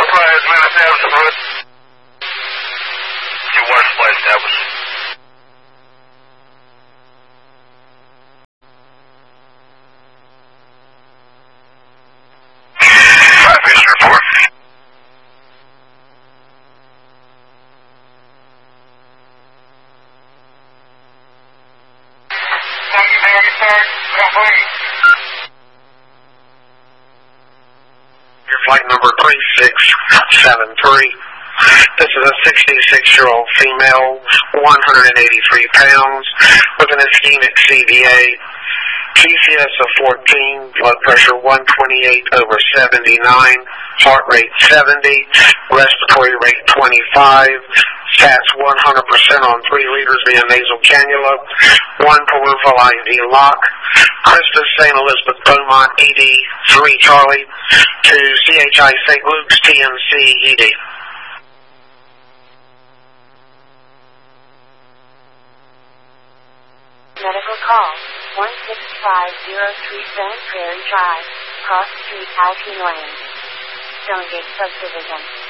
Enterprise, minus absolute. Your water supply established. Transmission report. Your flight number 3673. This is a 66-year-old female, 183 pounds, with an ischemic CVA, TCS of 14, blood pressure 128/79, heart rate 70, respiratory rate 25, stats 100% on 3 liters via nasal cannula, 1 peripheral IV lock, Christus St. Elizabeth Beaumont ED 3 Charlie to CHI St. Luke's TMC ED. Medical call, 16503 Grand Prairie Drive, Cross Street, Alpine Lane, Stonegate Subdivision.